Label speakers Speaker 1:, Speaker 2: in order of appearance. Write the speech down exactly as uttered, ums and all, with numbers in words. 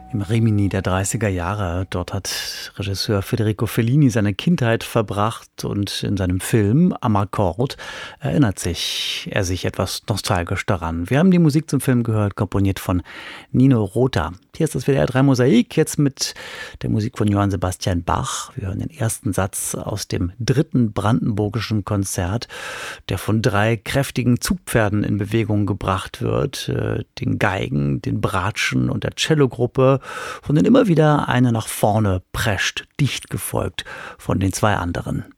Speaker 1: Im Rimini der dreißiger Jahre. Dort hat Regisseur Federico Fellini seine Kindheit verbracht und in seinem Film Amarcord erinnert sich er sich etwas nostalgisch daran. Wir haben die Musik zum Film gehört, komponiert von Nino Rota. Hier ist das W D R drei Mosaik, jetzt mit der Musik von Johann Sebastian Bach. Wir hören den ersten Satz aus dem dritten brandenburgischen Konzert, der von drei kräftigen Zugpferden in Bewegung gebracht wird. Den Geigen, den Bratschen und der Cellogruppe, von denen immer wieder eine nach vorne prescht, dicht gefolgt von den zwei anderen.